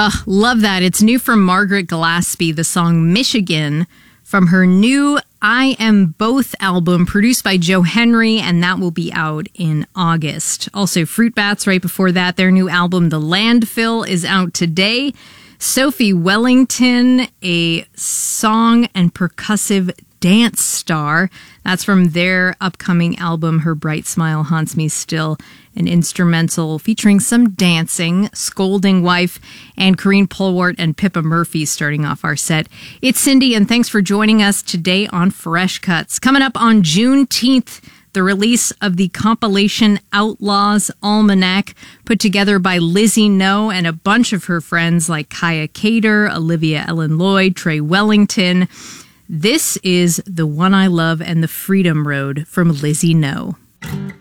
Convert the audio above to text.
Love that. It's new from Margaret Gillespie, the song Michigan, from her new I Am Both album, produced by Joe Henry, and that will be out in August. Also, Fruit Bats right before that. Their new album, The Landfill, is out today. Sophie Wellington, a song and percussive dance star. That's from their upcoming album, Her Bright Smile Haunts Me Still, an instrumental featuring some dancing. Scolding Wife and Corinne Polwart and Pippa Murphy starting off our set. It's Cindy, and thanks for joining us today on Fresh Cuts. Coming up on Juneteenth, the release of the compilation Outlaws Almanac, put together by Lizzie No and a bunch of her friends like Kaya Cater, Olivia Ellen Lloyd, Trey Wellington. This is The One I Love and the Freedom Road from Lizzie No.